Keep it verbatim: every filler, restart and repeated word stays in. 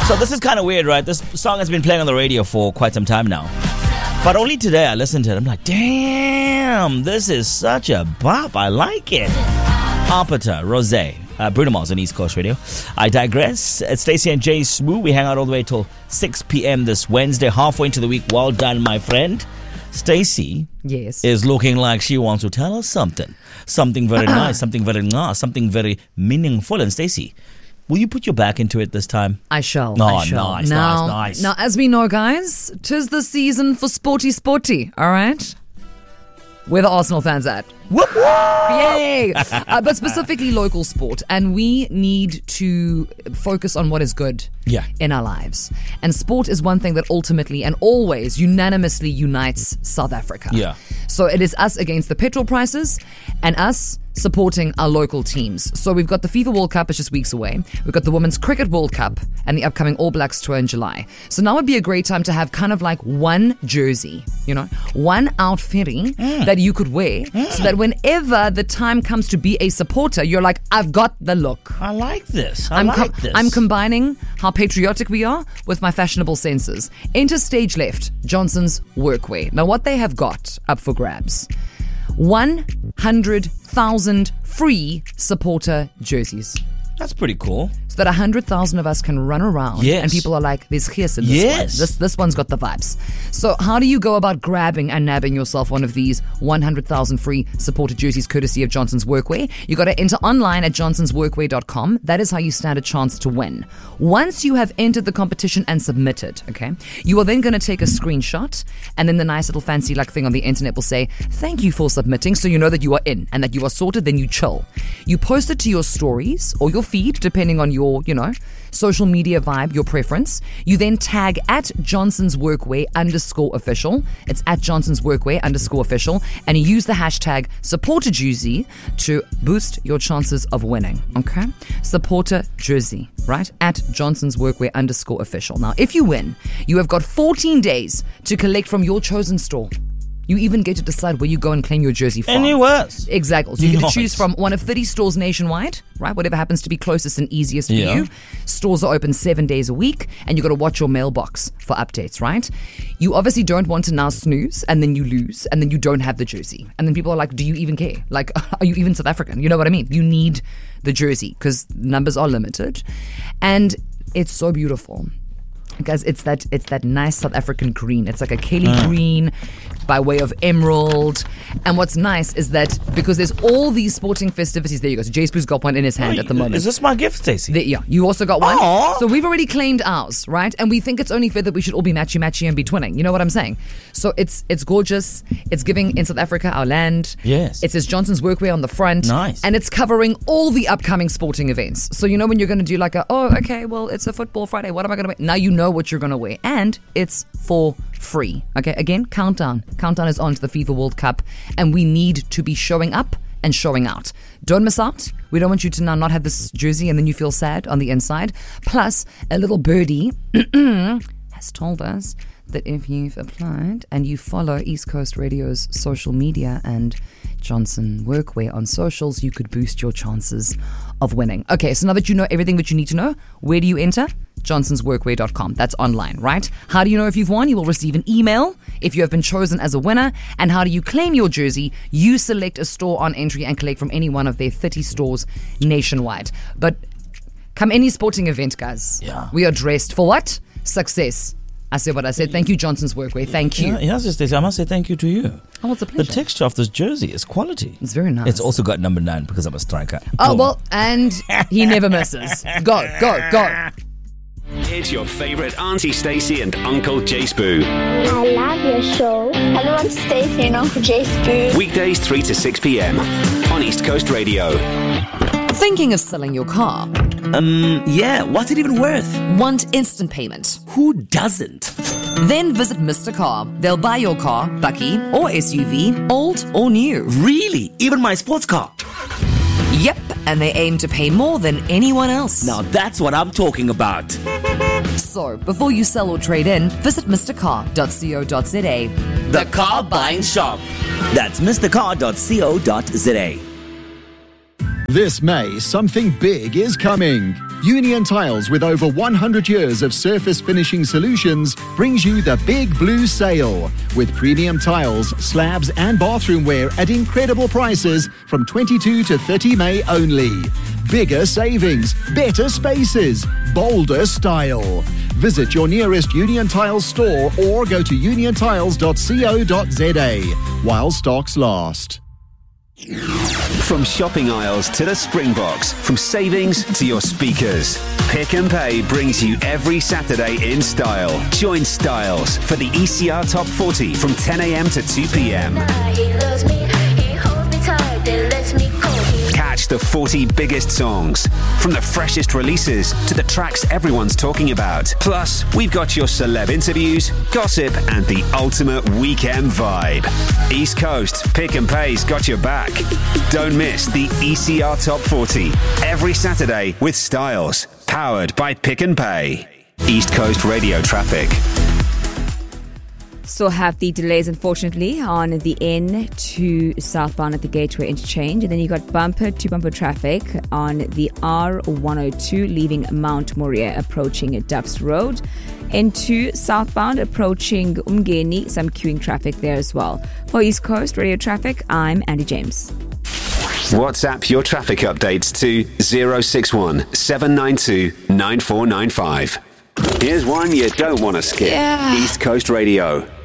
So this is kind of weird, right? This song has been playing on the radio for quite some time now. But only today I listened to it. I'm like, damn, this is such a bop. I like it. Arbiter, Rosé, uh, Bruno Mars on East Coast Radio. I digress. It's Stacey and Jay Smooth. We hang out all the way till six p.m. this Wednesday, halfway into the week. Well done, my friend. Stacey yes. is looking like she wants to tell us something. Something very nice, something very nice, something very meaningful. And Stacey, will you put your back into it this time? I shall. Oh, I shall. nice, now, nice, nice. Now, as we know, guys, 'tis the season for sporty sporty, all right? Where the Arsenal fans at? Whoop, whoop. Yay! Uh, but specifically local sport. And we need to focus on what is good Yeah. in our lives. And sport is one thing that ultimately and always unanimously unites South Africa. Yeah. So it is us against the petrol prices and us supporting our local teams. So we've got the FIFA World Cup, it's just weeks away. We've got the Women's Cricket World Cup and the upcoming All Blacks tour in July. So now would be a great time to have kind of like one jersey, you know, one outfitting mm. that you could wear mm. so that whenever the time comes to be a supporter, you're like, I've got the look. I like this. I I'm like com- this. I'm combining how patriotic we are with my fashionable senses. Enter stage left, Johnson's Workwear. Now what they have got up for grabs, one hundred thousand free supporter jerseys. That's pretty cool. So that one hundred thousand of us can run around Yes. and people are like, there's Gees in this Yes. one. This, this one's got the vibes. So how do you go about grabbing and nabbing yourself one of these one hundred thousand free supporter jerseys courtesy of Johnson's Workwear? You got to enter online at johnsons workwear dot com. That is how you stand a chance to win. Once you have entered the competition and submitted, okay, you are then going to take a screenshot and then the nice little fancy like thing on the internet will say, thank you for submitting, so you know that you are in and that you are sorted, then you chill. You post it to your stories or your feed, depending on your, you know, social media vibe, your preference. You then tag at Johnson's Workwear underscore official. It's at Johnson's Workwear underscore official. And you use the hashtag supporter jersey to boost your chances of winning. Okay? Supporter jersey, right? At Johnson's Workwear underscore official. Now, if you win, you have got fourteen days to collect from your chosen store. You even get to decide where you go and claim your jersey from. Anywhere. Exactly. So you get Nice. to choose from one of thirty stores nationwide, right? Whatever happens to be closest and easiest for Yeah. you. Stores are open seven days a week, and you got to watch your mailbox for updates, right? You obviously don't want to now snooze, and then you lose, and then you don't have the jersey. And then people are like, do you even care? Like, are you even South African? You know what I mean? You need the jersey because numbers are limited. And it's so beautiful. Guys, it's that it's that nice South African green. It's like a Kelly Mm. green by way of emerald. And what's nice is that because there's all these sporting festivities, there you go. So Jay Spoo's got one in his hand at the moment. Is this my gift, Stacey? The- yeah, you also got one. Aw. So we've already claimed ours, right? And we think it's only fair that we should all be matchy-matchy and be twinning. You know what I'm saying? So it's it's gorgeous. It's giving in South Africa, our land. Yes. It says Johnson's Workwear on the front. Nice. And it's covering all the upcoming sporting events. So you know when you're going to do like a, oh, okay, well, it's a football Friday. What am I going to wear? Now you know what you're going to wear. And it's for free. Okay, again, countdown. Countdown is on to the FIFA World Cup. And we need to be showing up and showing out. Don't miss out. We don't want you to now not have this jersey and then you feel sad on the inside. Plus, a little birdie has told us that if you've applied and you follow East Coast Radio's social media and Johnson Workwear on socials, you could boost your chances of winning. Okay, so now that you know everything that you need to know, where do you enter? johnsons workwear dot com. That's online, right? How do you know if you've won? You will receive an email if you have been chosen as a winner. And how do you claim your jersey? You select a store on entry and collect from any one of their thirty stores nationwide. But come any sporting event, guys, Yeah. we are dressed for what? Success. I said what I said. Thank you, Johnson's Workwear. Thank you. Yeah, yes, Stacey, I must say thank you to you. Oh, it's a The pleasure. texture of this jersey is quality. It's very nice. It's also got number nine because I'm a striker. Oh, Boom. well, and he never misses. Go, go, go. It's your favourite Auntie Stacey and Uncle Jay Spoo. I love your show. Hello, I'm Stacey and Uncle Jay Spoo. Weekdays three to six p.m. on East Coast Radio. Thinking of selling your car? Um, yeah, what's it even worth? Want instant payment? Who doesn't? Then visit Mister Car. They'll buy your car, Bucky, or S U V, old or new. Really? Even my sports car? Yep, and they aim to pay more than anyone else. Now that's what I'm talking about. So, before you sell or trade in, visit mister car dot co dot za. The car buying shop. That's mister car dot co dot za. This May, something big is coming. Union Tiles, with over one hundred years of surface finishing solutions, brings you the Big Blue Sale. With premium tiles, slabs and bathroom wear at incredible prices from twenty-two to thirty May only. Bigger savings, better spaces, bolder style. Visit your nearest Union Tiles store or go to union tiles dot co dot za while stocks last. From shopping aisles to the Springboks, from savings to your speakers, Pick and Pay brings you every Saturday in style. Join Styles for the E C R Top forty from ten a.m. to two p.m. Catch the forty biggest songs, from the freshest releases to the tracks everyone's talking about. Plus, we've got your celeb interviews, gossip, and the ultimate weekend vibe. East Coast, Pick and Pay's got your back. Don't miss the E C R Top forty every Saturday with Styles, powered by Pick and Pay. East Coast Radio traffic. Still have the delays, unfortunately, on the N to southbound at the Gateway interchange. And then you got bumper to bumper traffic on the R one oh two leaving Mount Moriah approaching Duffs Road. N two southbound approaching Umgeni, some queuing traffic there as well. For East Coast Radio traffic, I'm Andy James. WhatsApp your traffic updates to zero six one seven nine two nine four nine five. Here's one you don't want to skip. Yeah. East Coast Radio.